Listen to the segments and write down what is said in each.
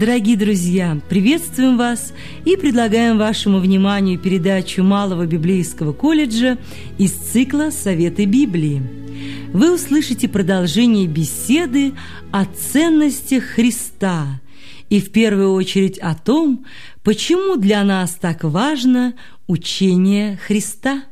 Дорогие друзья, приветствуем вас и предлагаем вашему вниманию передачу Малого библейского колледжа из цикла «Советы Библии». Вы услышите продолжение беседы о ценностях Христа и в первую очередь о том, почему для нас так важно учение Христа.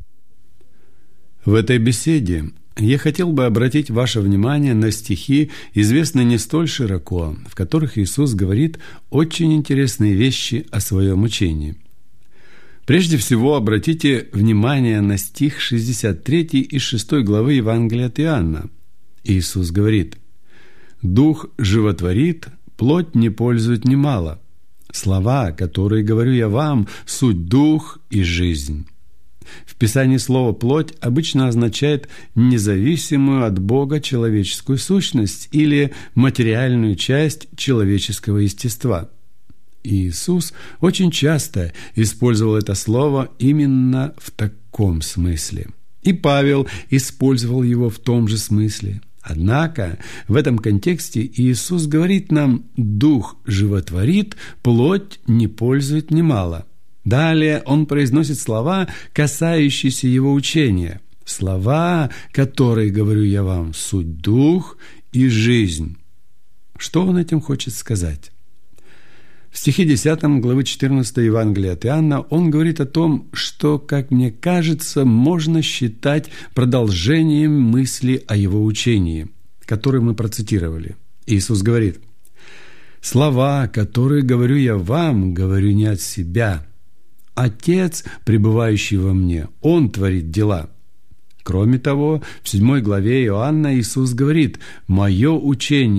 В этой беседе я хотел бы обратить ваше внимание на стихи, известные не столь широко, в которых Иисус говорит очень интересные вещи о своем учении. Прежде всего, обратите внимание на стих 63 из 6 главы Евангелия от Иоанна. Иисус говорит: «Дух животворит, плоть не пользует немало. Слова, которые говорю я вам, суть дух и жизнь». В Писании слово «плоть» обычно означает независимую от Бога человеческую сущность или материальную часть человеческого естества. И Иисус очень часто использовал это слово именно в таком смысле. И Павел использовал его в том же смысле. Однако в этом контексте Иисус говорит нам: «Дух животворит, плоть не пользует немало». Далее он произносит слова, касающиеся его учения. Слова, которые, говорю я вам, суть дух и жизнь. Что он этим хочет сказать? В стихе 10 главы 14 Евангелия от Иоанна он говорит о том, что, как мне кажется, можно считать продолжением мысли о его учении, которое мы процитировали. Иисус говорит: «Слова, которые говорю я вам, говорю не от себя. Отец, пребывающий во мне, Он творит дела». Кроме того, в 7 главе Иоанна Иисус говорит: «Мое учение